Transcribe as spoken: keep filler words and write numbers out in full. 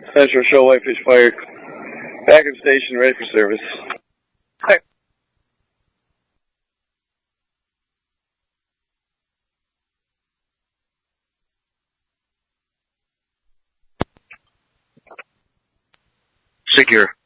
Central Shoal Whitefish fired. Back in station, ready for service. Hi. Secure.